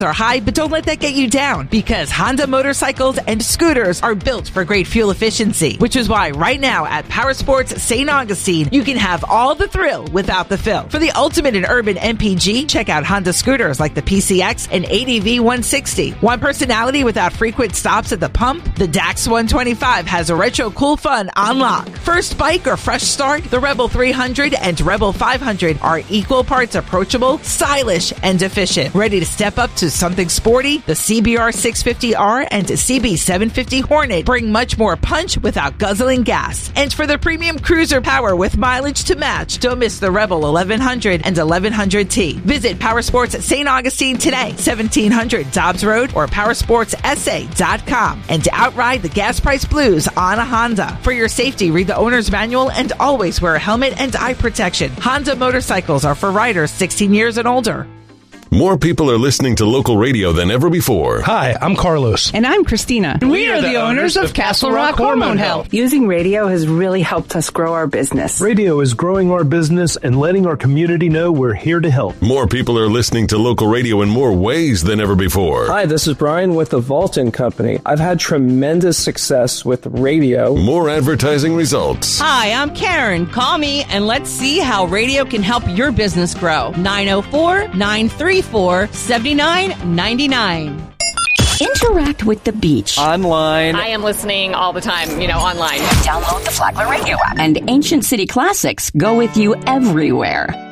are high, but don't let that get you down, because Honda motorcycles and scooters are built for great fuel efficiency, which is why right now at Power Sports St. Augustine, you can have all the thrill without the fill. For the ultimate in urban MPG, check out Honda scooters like the PCX and ADV 160. Want personality without frequent stops at the pump? The DAX 125 has a retro cool fun on lock. First bike or fresh start? The Rebel 300 and Rebel 500 are equal parts approachable, stylish, and efficient. Ready to step up to something sporty? The CBR 650R and CB 750 Hornet bring much more punch without guzzling gas. And for the premium cruiser power with mileage to match, don't miss the Rebel 1100 and 1100T. Visit Powersports at St. Augustine today, 1700 Dobbs Road, or powersportsa.com, and to outride the gas price blues on a Honda. For your safety, read the owner's manual and always wear a helmet and eye protection. Honda motorcycles are for riders 16 years and older. More people are listening to local radio than ever before. Hi, I'm Carlos. And I'm Christina. And we are the owners of Castle Rock Hormone Health. Using radio has really helped us grow our business. Radio is growing our business and letting our community know we're here to help. More people are listening to local radio in more ways than ever before. Hi, this is Brian with the Vaulton Company. I've had tremendous success with radio. More advertising results. Hi, I'm Karen. Call me and let's see how radio can help your business grow. 904-934-7999. Interact with the beach. Online. I am listening all the time, online. Download the Flagler Radio app. And Ancient City Classics go with you everywhere.